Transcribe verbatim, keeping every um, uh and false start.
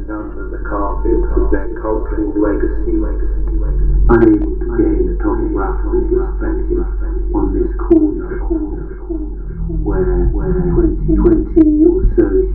under the carpet of their cultural legacy, unable to gain a topographical perspective on this corner where, where twenty, twenty or so